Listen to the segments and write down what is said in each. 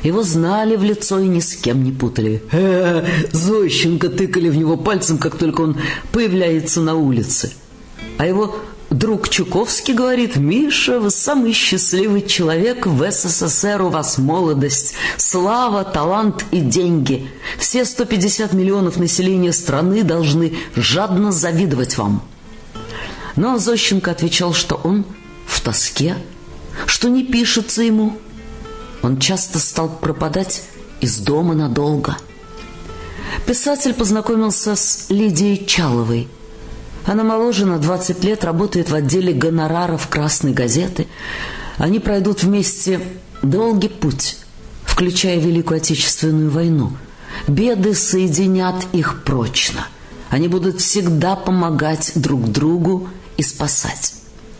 Его знали в лицо и ни с кем не путали. Зощенко тыкали в него пальцем, как только он появляется на улице. А его друг Чуковский говорит: «Миша, вы самый счастливый человек в СССР, у вас молодость, слава, талант и деньги. Все 150 миллионов населения страны должны жадно завидовать вам». Но Зощенко отвечал, что он в тоске, что не пишется ему. Он часто стал пропадать из дома надолго. Писатель познакомился с Лидией Чаловой. Она моложе на 20 лет, работает в отделе гонораров «Красной газеты». Они пройдут вместе долгий путь, включая Великую Отечественную войну. Беды соединят их прочно. Они будут всегда помогать друг другу и спасать.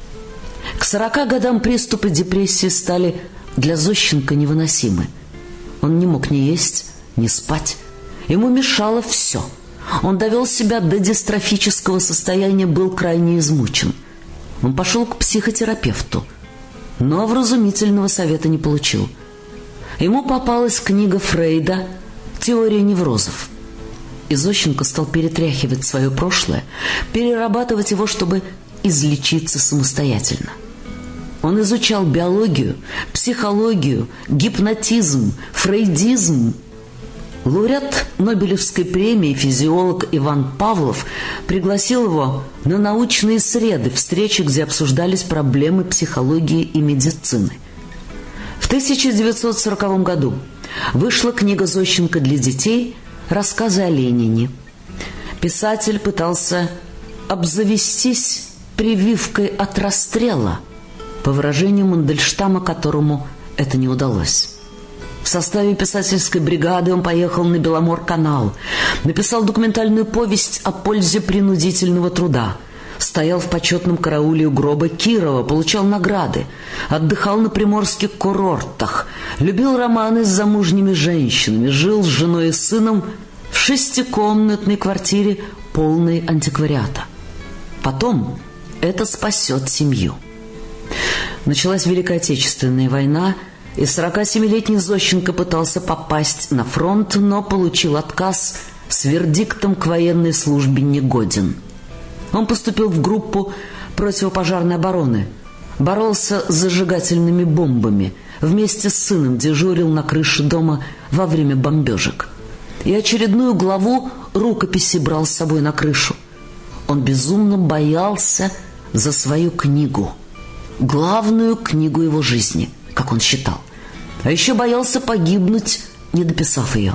К 40 годам приступы депрессии стали для Зощенко невыносимы. Он не мог ни есть, ни спать. Ему мешало все. Он довел себя до дистрофического состояния, был крайне измучен. Он пошел к психотерапевту, но вразумительного совета не получил. Ему попалась книга Фрейда «Теория неврозов». И Зощенко стал перетряхивать свое прошлое, перерабатывать его, чтобы излечиться самостоятельно. Он изучал биологию, психологию, гипнотизм, фрейдизм. Лауреат Нобелевской премии физиолог Иван Павлов пригласил его на научные среды, встречи, где обсуждались проблемы психологии и медицины. В 1940 году вышла книга Зощенко для детей «Рассказы о Ленине». Писатель пытался обзавестись прививкой от расстрела, по выражению Мандельштама, которому это не удалось. В составе писательской бригады он поехал на Беломор-канал, написал документальную повесть о пользе принудительного труда, стоял в почетном карауле у гроба Кирова, получал награды, отдыхал на приморских курортах, любил романы с замужними женщинами, жил с женой и сыном в 6-комнатной квартире, полной антиквариата. Потом это спасет семью. Началась Великая Отечественная война, и 47-летний Зощенко пытался попасть на фронт, но получил отказ с вердиктом: к военной службе негоден. Он поступил в группу противопожарной обороны, боролся с зажигательными бомбами, вместе с сыном дежурил на крыше дома во время бомбежек. И очередную главу рукописи брал с собой на крышу. Он безумно боялся за свою книгу, главную книгу его жизни, как он считал. А еще боялся погибнуть, не дописав ее.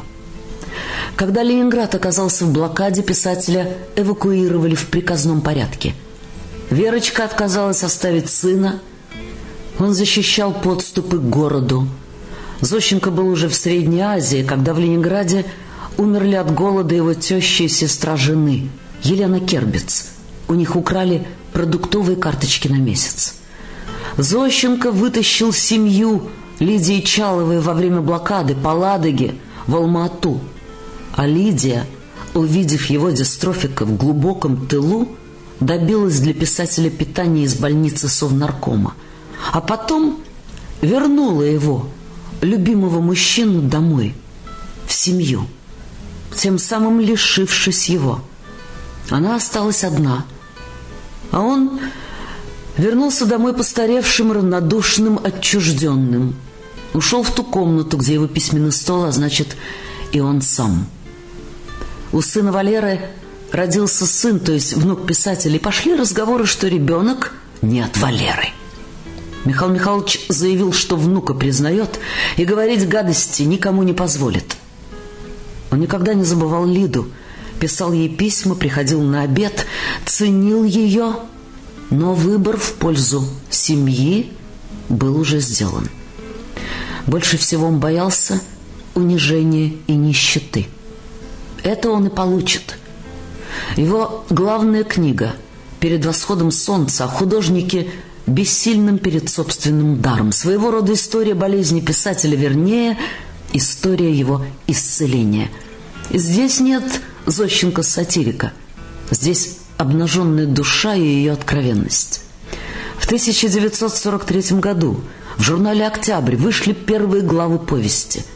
Когда Ленинград оказался в блокаде, писателя эвакуировали в приказном порядке. Верочка отказалась оставить сына. Он защищал подступы к городу. Зощенко был уже в Средней Азии, когда в Ленинграде умерли от голода его теща и сестра жены, Елена Кербец. У них украли продуктовые карточки на месяц. Зощенко вытащил семью Лидии Чаловой во время блокады по Ладоге в Алма-Ату. А Лидия, увидев его дистрофика в глубоком тылу, добилась для писателя питания из больницы Совнаркома. А потом вернула его, любимого мужчину, домой, в семью, тем самым лишившись его. Она осталась одна, а он вернулся домой постаревшим, равнодушным, отчужденным. Ушел в ту комнату, где его письменный стол, а значит, и он сам. У сына Валеры родился сын, то есть внук писателя, и пошли разговоры, что ребенок не от Валеры. Михаил Михайлович заявил, что внука признает и говорить гадости никому не позволит. Он никогда не забывал Лиду, писал ей письма, приходил на обед, ценил ее, но выбор в пользу семьи был уже сделан. Больше всего он боялся унижения и нищеты. Это он и получит. Его главная книга «Перед восходом солнца» о художнике, бессильном перед собственным даром. Своего рода история болезни писателя, вернее, история его исцеления. Здесь нет Зощенко-сатирика. Здесь обнаженная душа и ее откровенность. В 1943 году в журнале «Октябрь» вышли первые главы повести.